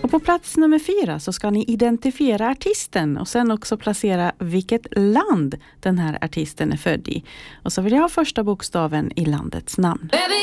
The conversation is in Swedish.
Och på plats nummer 4 så ska ni identifiera artisten och sen också placera vilket land den här artisten är född i. Och så vill jag ha första bokstaven i landets namn.